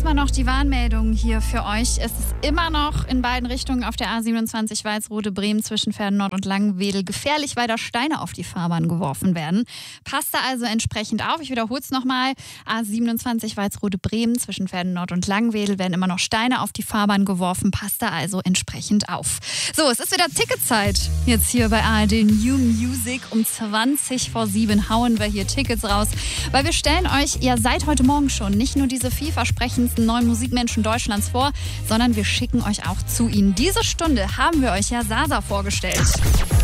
erstmal noch die Warnmeldung hier für euch. Es ist immer noch in beiden Richtungen auf der A27 Walsrode-Bremen zwischen Pferdennord und Langenwedel gefährlich, weil da Steine auf die Fahrbahn geworfen werden. Passt da also entsprechend auf. Ich wiederhole es nochmal. A27 Walsrode-Bremen zwischen Pferdennord und Langenwedel werden immer noch Steine auf die Fahrbahn geworfen. Passt da also entsprechend auf. So, es ist wieder Ticketzeit. Jetzt hier bei ARD New Music um 7:20 hauen wir hier Tickets raus, weil wir stellen euch ja seit heute Morgen schon nicht nur diese vielversprechendsten neuen Musikmenschen Deutschlands vor, sondern wir schicken euch auch zu ihnen. Diese Stunde haben wir euch ja Sasa vorgestellt.